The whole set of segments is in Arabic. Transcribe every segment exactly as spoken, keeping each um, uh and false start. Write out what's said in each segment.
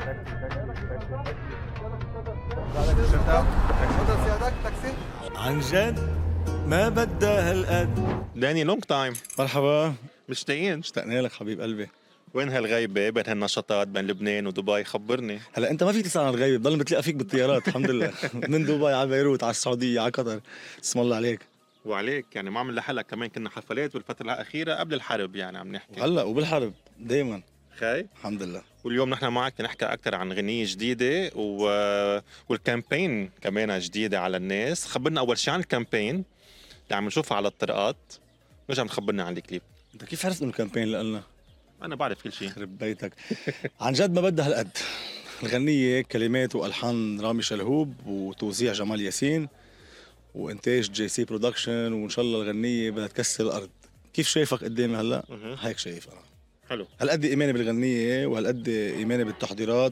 تفضل سيادك تاكسي. عن جد ما بدها هالقد. داني لونج تايم. مرحبا. مشتاقين. اشتقنا لك حبيب قلبي. وين هالغيبة بين هالنشاطات بين لبنان ودبي؟ خبرني. هلا انت ما فيك تسأل عن الغيبة، بضل بتلاقي فيك بالطيارات الحمد لله. من دبي على بيروت على السعودية على قطر. اسم الله عليك. وعليك يعني ما عم نلحقلك، كمان كنا حفلات بالفترة الأخيرة قبل الحرب يعني عم نحكي. هلا وبالحرب دايما خي. الحمد لله. واليوم نحن معك نحكي أكثر عن غنية جديدة و... والكامبين كمان جديدة على الناس. خبرنا أول شيء عن الكامبين اللي عم نشوفها على الطرقات، نرجع تخبرنا عن الكليب. انت كيف عرفت انه الكامبين اللي قلنا؟ أنا بعرف كل شيء. خرب بيتك. عن جد ما بدها هالقد. الغنية كلمات والحان رامي شلهوب وتوزيع جمال ياسين وانتاج جي سي برودكشن، وان شاء الله الغنية بدها تكسر الارض. كيف شايفك قدامي هلا؟ مه. هيك شايف انا. حلو. هالقد ايماني بالغنية وهالقد ايماني بالتحضيرات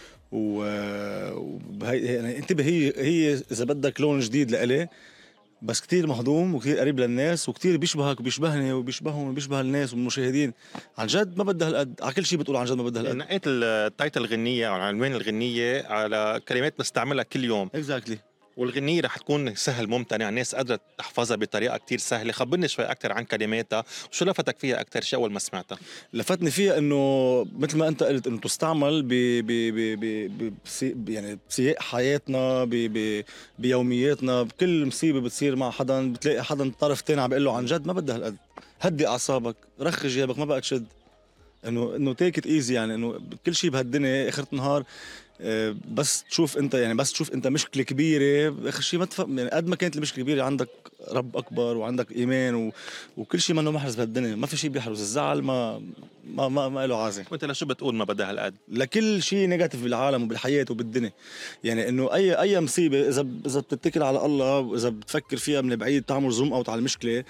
و وبهي يعني انتبه، هي هي اذا بدك لون جديد لإلي، بس كتير مهضوم وكتير قريب للناس وكتير بيشبهك وبيشبهني وبيشبههم وبيشبه الناس والمشاهدين. عن جد ما بدها هالقد، على كل شيء بتقول عن جد ما بدها هالقد. نقيت التايتل الغنية أو عنوان الغنية على كلمات نستعملها كل يوم. اكزاكتلي. والغنية رح تكون سهل ممتنع، الناس قادرة تحفظها بطريقة كتير سهلة. خبرني شوي أكتر عن كلماتها وشو لفتك فيها أكتر شيء أول ما سمعتها؟ لفتني فيها انه مثل ما انت قلت انه تستعمل ب ب ب ب بسي يعني بسياق حياتنا، ب ب بيومياتنا، بكل مصيبه بتصير مع حدا بتلاقي حدا طرف تاني عم بيقول له عن جد ما بدها هالقد، هدي اعصابك، رخي جيبك، ما بقى تشد، انه انه تيك ات ايزي، يعني انه كل شيء بهالدنيا اخر النهار آه، بس تشوف انت يعني بس تشوف انت مشكله كبيره اخر شيء ما تفهم، يعني قد ما كانت المشكله كبيره عندك رب اكبر وعندك ايمان و... وكل شيء منه محرز بهالدنيا، ما في شيء بيحرز الزعل، ما ما ما, ما له عازه. وانت لشو بتقول ما بدها هالقد؟ لكل شيء نيجاتيف بالعالم وبالحياه وبالدنيا، يعني انه اي اي مصيبه اذا اذا بتتكل على الله واذا بتفكر فيها من بعيد تعمل زوم اوت على المشكله،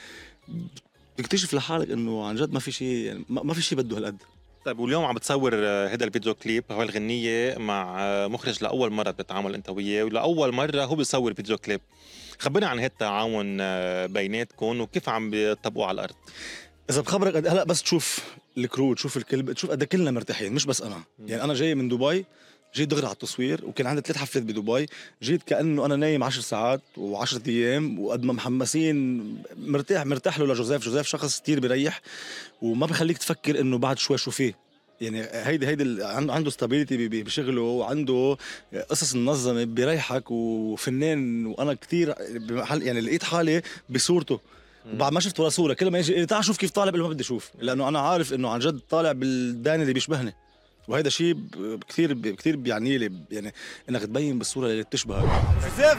بتكتشف لحالك انه عن جد ما في شيء، يعني ما ما في شيء بده هالقد. طيب واليوم عم بتصور هذا الفيديو كليب، هو الغنية مع مخرج لأول مرة بتتعامل أنت وياه، ولأول مرة هو بيصور فيديو كليب. خبرنا عن هالتعاون بيناتكم وكيف عم بيطبقوا على الأرض. إذا بخبرك قد هلا بس تشوف الكرو، تشوف الكلب، تشوف قد كلنا مرتاحين، مش بس أنا. يعني أنا جاي من دبي، جيت دغري على التصوير وكان عندي ثلاث حفلات بدبي، جيت كأنه أنا نايم عشر ساعات وعشرة أيام، وقد ما محمسين مرتاح مرتاح له لجوزيف. جوزيف شخص كتير بيريح وما بخليك تفكر إنه بعد شوي شو فيه، يعني هيدي هيدي عنده ستابيليتي بشغله وعنده قصص منظمه بيريحك وفنان. وانا كتير بمحل يعني لقيت حالي بصورته بعد ما شفت ولا صوره، كل ما يجي تعال شوف كيف طالع، ما بدي اشوف، لانه انا عارف انه عن جد طالع بالداني اللي بيشبهني، وهيدا شيء كثير كثير بيعني لي، يعني انك تبين بالصوره اللي بتشبهك. سيف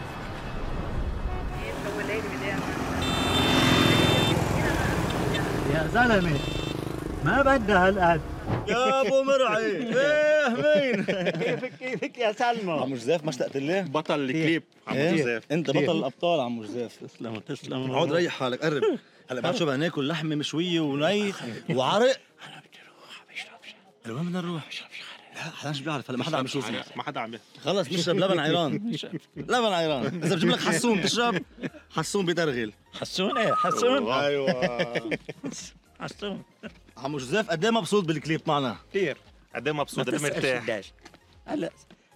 يا زلمه ما بدها هالقد. يا ابو مرعي ايه مين؟ كيفك كيفك يا سلمى؟ عمو جوزيف ما اشتقت لي؟ بطل الكليب عمو إيه؟ جوزيف. انت بطل الابطال عمو جوزيف. تسلم تسلم. عود ريح حالك، قرب. هلا بعد شو بدنا ناكل لحمه مشويه وني وعرق. انا بدي اروح بشرب شاي. هلا وين بدنا نروح؟ بشرب شاي. لا حدا مش بيعرف، هلا ما حدا عم يشوفنا. ما حدا عم بي- خلص نشرب لبن عيران. لبن عيران، اذا بجيب لك حسون تشرب، حسون بترغل. حسون ايه حسون. ايوه. حسون عمو جوزيف قد ايه مبسوط بالكليب معنا؟ كثير. قد ايه مبسوط، قد ايه مرتاح. مرتاح هلا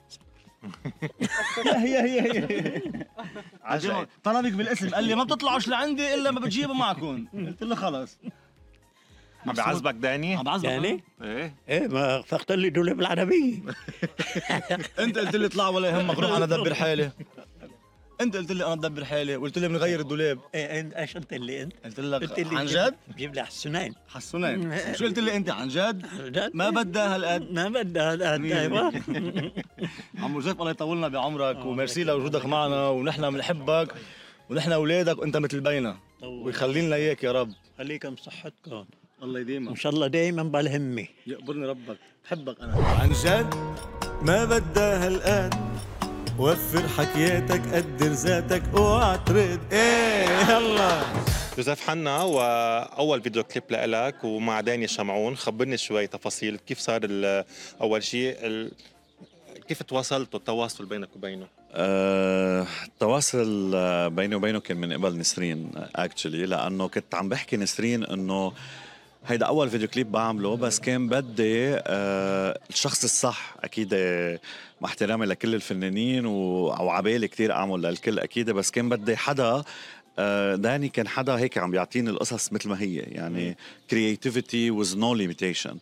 هي هي هي عجيب. طلبك بالاسم، قال لي ما بتطلعوش لعندي الا ما بتجيبوا معكم، قلت له خلص. عم بيعذبك داني؟ عم بعذبك يعني ايه ايه ما فقت لي دولاب العربيه. انت قلت لي اطلع ولا يهمك روح انا ادبر حالي. انت قلت لي انا ادبر حالي، وقلت لي بنغير الدولاب، ايه انت ايش قلت لي انت؟ قلت لك قلت لي عن جيب- جد جيب لي حسونين. حسونين. شو قلت لي انت عن جد؟ جد؟ ما بدها هالقد. ما بدها هالقد. مية ايوه عمو جوزيف الله يطولنا بعمرك وميرسي لوجودك معنا، ونحن بنحبك ونحن اولادك وانت مثل بينا، ويخلي لنا اياك يا رب. خليكم صحتكم الله ان يديمك، شاء الله دايما بالهمه. يقبرني ربك، بحبك انا. عن جد ما بدها هالقد، وفر حكياتك قدر ذاتك اوعى ترد. ايه يلا جوزيف حنا، وأول فيديو كليب لإلك ومع داني شمعون. خبرني شوي تفاصيل كيف صار ال- أول شيء ال... كيف تواصلتوا التواصل بينك وبينه؟ أه، التواصل آه، بيني وبينه كان من قبل نسرين اكشلي، لانه كنت عم بحكي نسرين انه هيدا اول فيديو كليب بعمله، بس كان بدي أه الشخص الصح اكيد، مع احترامي لكل الفنانين و... او عبالي كتير اعمل للكل اكيد، بس كان بدي حدا آه، داني كان حدا هيك عم بيعطيني القصص مثل ما هي، يعني creativity with no limitation.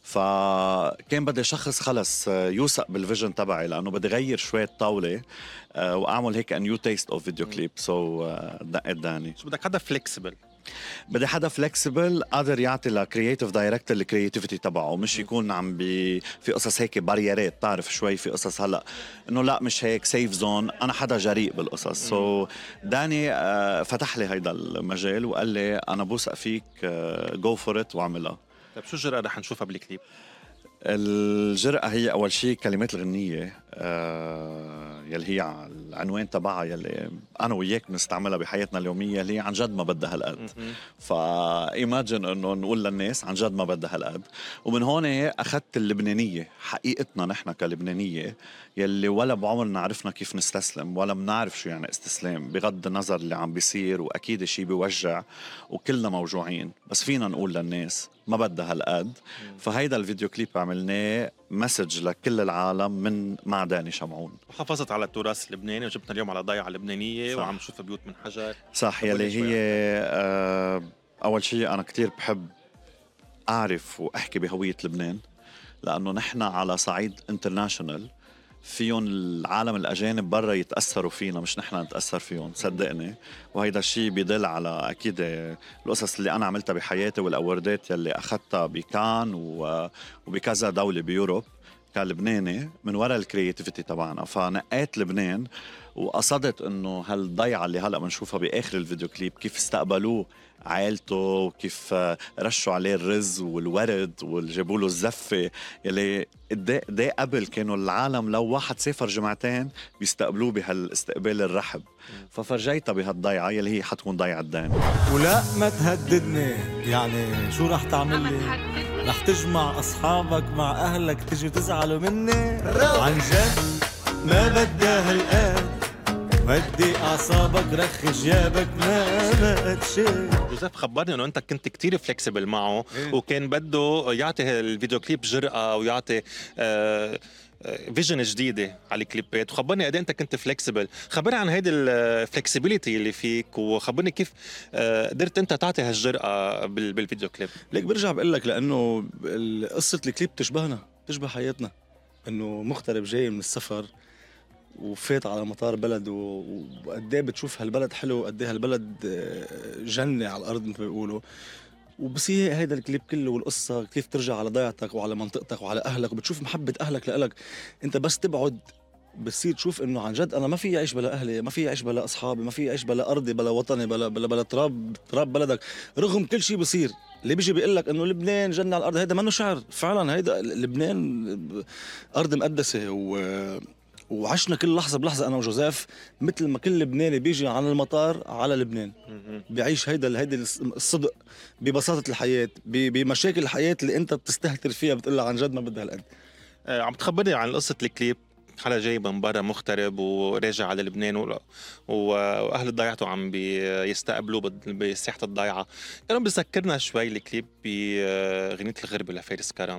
فكان بدي شخص خلص آه، يوثق بالفيجن تبعي، لانه بدي غير شويه طاوله آه، واعمل هيك a new taste of video clip. سو so, دقت داني. شو بدك حدا فليكسبل؟ بدي حدا فلكسبل قادر يعطي لكرييتيف دايركتور الكرياتيفيتي تبعه، مش يكون عم بي في قصص هيك باريرات. تعرف شوي في قصص هلا انه لا مش هيك سيف زون. انا حدا جريء بالقصص. سو so, داني آه فتح لي هيدا المجال وقال لي انا بوثق فيك، جو فور ات واعملها. طيب شو الجرأة رح نشوفها بالكليب؟ الجرأة هي أول شيء كلمات الغنية آه يلي هي العنوان تبعها يلي أنا وياك بنستعملها بحياتنا اليومية، اللي هي عن جد ما بدها هالقد. فإيماجن إنه نقول للناس عن جد ما بدها هالقد. ومن هون أخذت اللبنانية، حقيقتنا نحن كلبنانية يلي ولا بعمرنا عرفنا كيف نستسلم، ولا بنعرف شو يعني استسلام بغض النظر اللي عم بيصير، وأكيد شيء بيوجع وكلنا موجوعين، بس فينا نقول للناس ما بدها هالقد. فهيدا الفيديو كليب عملناه مسج لكل العالم من مع داني شمعون. وحافظت على التراث اللبناني، وجبنا اليوم على ضيعة لبنانية. صح. وعم نشوف بيوت من حجر. صح. يلي هي آه أول شيء أنا كتير بحب أعرف وأحكي بهوية لبنان، لأنه نحن على صعيد انترناشنال فيهم العالم الأجانب برا يتأثروا فينا، مش نحن نتأثر فيهم، صدقني. وهيدا الشيء بيدل على أكيد القصص اللي أنا عملتها بحياتي والأوردات يلي أخذتها بكان وبكذا دولة بيوروب كلبناني من وراء الكرياتيفيتي تبعنا. فنقيت لبنان وقصدت انه هالضيعة اللي هلأ بنشوفها بآخر الفيديو كليب كيف استقبلوه عائلته، وكيف رشوا عليه الرز والورد وجابوا له الزفة يلي ده قبل كانوا العالم لو واحد سافر جمعتين بيستقبلوه بهالاستقبال الرحب. ففرجيتها بهالضيعة يلي هي حتكون ضيعة داني. ولا ما تهددني، يعني شو رح تعمل لي؟ رح تجمع أصحابك مع أهلك تجي تزعلوا مني؟ عن جد ما بدها هالقد، ودي أعصابك رخي جيابك ما بقت شيء. جوزيف خبرني انه انت كنت كتير فلكسبل معه. إيه؟ وكان بده يعطي الفيديو كليب جرأة ويعطي آه فيجن جديدة على الكليبات. وخبرني قد انت كنت فلكسبل. خبرني عن هيدي الفلكسبيليتي اللي فيك، وخبرني كيف قدرت انت تعطي هالجرأة بالفيديو كليب. ليك برجع بقول لك لانه قصة الكليب تشبهنا، تشبه حياتنا. انه مغترب جاي من السفر وفات على مطار بلد، وقد ايه بتشوف هالبلد حلو، وقد ايه هالبلد جنة على الارض مثل ما بيقولوا. وبصير هيدا الكليب كله والقصة كيف ترجع على ضيعتك وعلى منطقتك وعلى أهلك، وبتشوف محبة أهلك لإلك. أنت بس تبعد بتصير تشوف إنه عن جد أنا ما في أعيش بلا أهلي، ما في أعيش بلا أصحابي، ما في أعيش بلا أرضي، بلا وطني، بلا بلا بلا تراب تراب بلدك. رغم كل شيء بصير اللي بيجي بيقول لك إنه لبنان جنة على الأرض، هيدا منه شعر. فعلا هيدا لبنان أرض مقدسة، و وعشنا كل لحظة بلحظة أنا وجوزيف مثل ما كل لبناني بيجي عن المطار على لبنان بيعيش هيدا هيدا الصدق ببساطة الحياة، بمشاكل الحياة اللي أنت بتستهتر فيها بتقول عن جد ما بدها هالقد. آه عم تخبرني عن قصة الكليب، حدا جاي من برا مغترب وراجع على لبنان، و... واهل ضيعته عم بيستقبلوا بساحة الضيعة. كانوا بيذكرنا شوي الكليب بغنية الغربة لفارس كرم.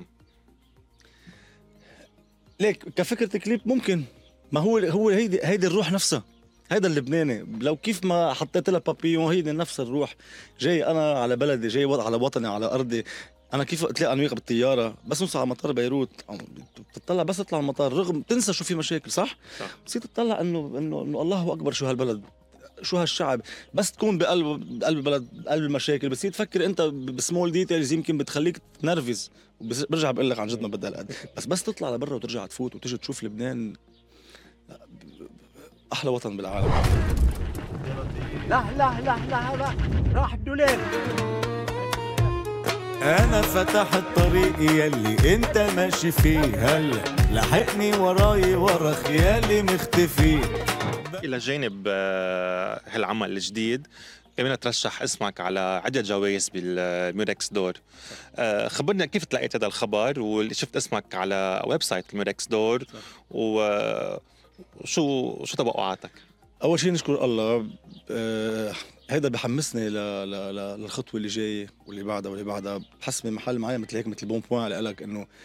ليك كفكرة كليب ممكن، ما هو هو هيدي هيدي الروح نفسها، هيدا اللبناني. لو كيف ما حطيت لها بابيون هيدي نفس الروح. جاي انا على بلدي، جاي على وطني، على ارضي. انا كيف اتلاقى انا وياك بالطياره بس نوصل على مطار بيروت، بتطلع بس تطلع المطار رغم تنسى شو في مشاكل، صح؟ صح. بتصير تطلع انه انه انه الله اكبر شو هالبلد، شو هالشعب. بس تكون بقلب بقلب البلد، بقلب المشاكل، بتصير تفكر انت بسمول ديتيلز يمكن بتخليك تنرفز. برجع بقول لك عن جد ما بدها هالقد. بس بس تطلع لبرا وترجع تفوت وتجي تشوف لبنان احلى وطن بالعالم. لا لا لا لا لا راح الدولاب. أنا فتحت طريقي يلي أنت ماشي فيه، هلا لحقني وراي ورا خيالي مختفي. إلى جانب هالعمل الجديد كمان ترشح اسمك على عدة جوائز بالميركس دور. خبرنا كيف تلاقيت هذا الخبر وشفت اسمك على ويب سايت الميركس دور، وشو شو توقعاتك؟ أول شيء نشكر الله. أه هيدا بحمسني للخطوة اللي جاية واللي بعدها واللي بعدها. بحس من محل معي مثل هيك مثل بون بوان على قالك إنه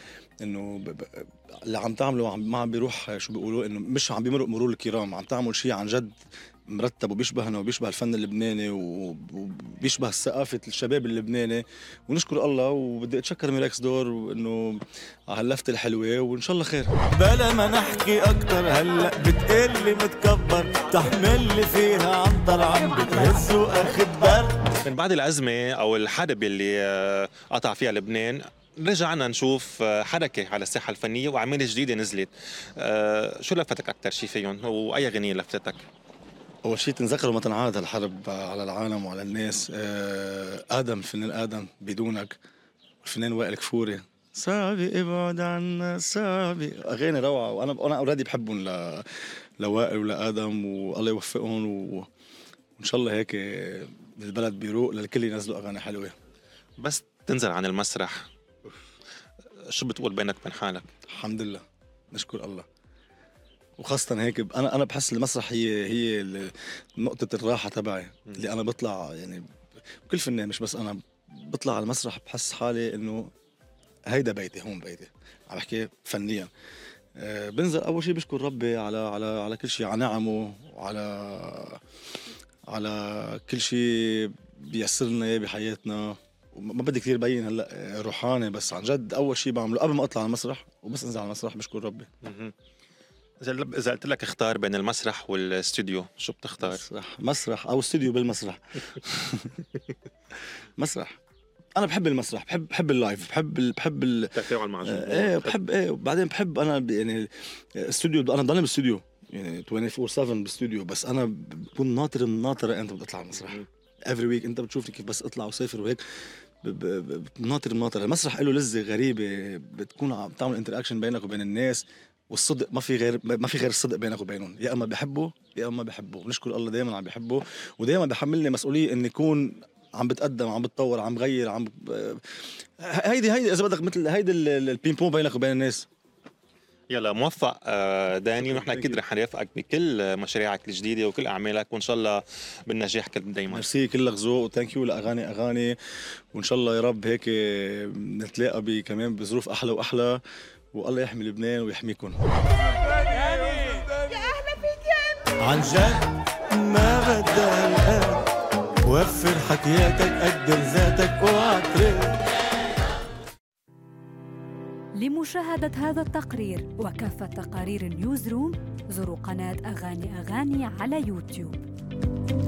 انه ب... ب... اللي عم تعمله عم... ما عم بيروح شو بيقولوا انه مش عم بيمرق مرور الكرام، عم تعمل شيء عن جد مرتب وبيشبهنا وبيشبه الفن اللبناني وبيشبه ثقافة الشباب اللبناني، ونشكر الله. وبدي اتشكر ميراكس دور وانه على هاللفتة الحلوة، وان شاء الله خير. بلا ما نحكي اكتر هلا بتقلي متكبر، تحمل لي فيها عنطر عم بتهز واخد برد. من بعد الأزمة أو الحرب اللي قطع فيها لبنان رجعنا نشوف حركة على الساحة الفنية وأعمال جديدة نزلت. شو لفتك أكتر شي فيهم وأي غنية لفتتك؟ أول شيء تنذكر وما تنعاد هالحرب على العالم وعلى الناس. آدم، الفنان آدم بدونك، الفنان وائل كفوري صعبي ابعد عنا صعبي، أغاني روعة. وأنا أنا أوريدي بحبهم ل... لوائل ولآدم، والله يوفقهم و... وإن شاء الله هيك البلد بيروق للكل ينزلوا أغاني حلوة. بس تنزل عن المسرح شو بتقول بينك وبين حالك؟ الحمد لله، نشكر الله. وخاصة هيك أنا أنا بحس المسرح هي هي نقطة الراحة تبعي اللي أنا بطلع، يعني كل فنان مش بس أنا بطلع على المسرح بحس حالي إنه هيدا بيتي، هون بيتي. عم بحكي فنيا. أه بنزل أول شيء بشكر ربي على على على كل شيء، على نعمه وعلى على كل شيء بيسر لنا إياه بحياتنا. وما بدي كثير بين هلا روحاني، بس عن جد أول شيء بعمله قبل ما أطلع على المسرح وبس أنزل على المسرح بشكر ربي. إذا قلت لك اختار بين المسرح والاستوديو شو بتختار؟ مسرح مسرح أو استوديو بالمسرح. مسرح. أنا بحب المسرح، بحب بحب اللايف، بحب ال بحب ال التفاعل مع الجمهور. إيه بحب إيه وبعدين بحب أنا يعني استوديو، أنا ضلني بالاستوديو يعني أربعة وعشرين سبعة بالاستوديو، بس أنا بكون ناطر الناطرة أنت بتطلع على المسرح. every week أنت بتشوفني كيف بس أطلع وسافر وهيك بناطر الناطرة. المسرح له لذة غريبة، بتكون عم تعمل انتراكشن بينك وبين الناس، والصدق ما في غير ما في غير الصدق بينك وبينهم. يا اما بحبه يا اما بحبه. نشكر الله دائما عم بحبه، ودائما بحملني مسؤوليه اني اكون عم بتقدم، عم بتطور، عم بغير، عم ب... هيدي هيدي اذا بدك مثل هيدي البين بون بينك وبين الناس. يلا موفق داني، ونحن اكيد رح نرافقك بكل مشاريعك الجديده وكل اعمالك، وان شاء الله بالنجاح كل دايما. ميرسي، كلك ذوق، وثانك يو لاغاني اغاني، وان شاء الله يا رب هيك نتلاقى بكمان بظروف احلى واحلى، والله يحمي لبنان ويحميكم. عن جد ما بدها الآن، وفر حكياتك قدر ذاتك وعطرك. لمشاهدة هذا التقرير وكافة تقارير نيوز روم زوروا قناة أغاني أغاني على يوتيوب.